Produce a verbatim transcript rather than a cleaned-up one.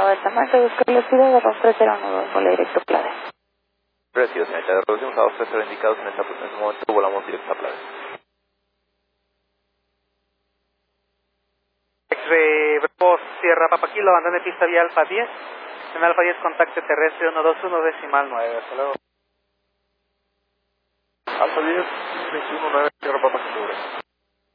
Altamar, buscar la ciudad de dos tres cero nueve, vuelo directo a Playa. Recibo, señorita. Reducimos a dos tres cero indicados en, esta, en este momento, volamos directo a Playa. X-Ray Bravo Sierra Papaquilo, abandone pista vía Alfa diez. En Alfa diez, contacte terrestre uno dos uno decimal nueve. Hasta luego. Alfa diez, veintiuno nueve, Sierra Papaquilo.